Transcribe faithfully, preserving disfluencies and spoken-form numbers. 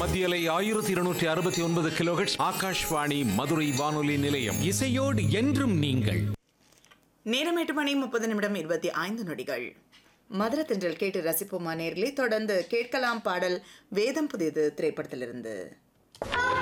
மத்தியலை ஆயிரத்தி இருநூற்றி அறுபத்தி ஒன்பது கிலோஹெர்ட்ஸ். ஆகாஷ்வாணி மதுரை வானொலி நிலையம். இசையோடு என்றும் நீங்கள். நேரம் எட்டு மணி முப்பது நிமிடம் இருபத்தி ஐந்து நொடிகள். மதுர தென்றல் கேட்டு ரசிப்போமா நேர்களே. தொடர்ந்து கேட்கலாம் பாடல் வேதம் புதியது திரைப்படத்திலிருந்து.